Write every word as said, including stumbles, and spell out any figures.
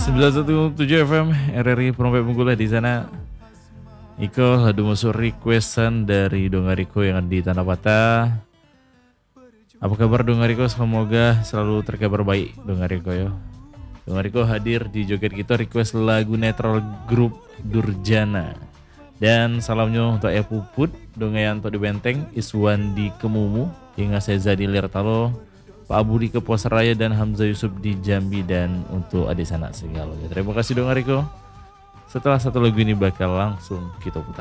sembilan satu tujuh F M R R I Perompet Bengkulu di sana. Iko ladu masuk requestan dari Dongariko yang ada di Tanah Patah. Apa kabar Dongariko? Semoga selalu terkabar baik Dongariko ya. Dongariko hadir di joget kita request lagu netral grup Durjana. Dan salamnya untuk E Puput, Dongayanto di Benteng, Iswan di Kemumu, hingga Seza di Lirtalo, Pak Abu di Kepuasaraya dan Hamzah Yusuf di Jambi, dan untuk adik sanak segala. Terima kasih Dongariko. Setelah satu lagu ini bakal langsung kita putar.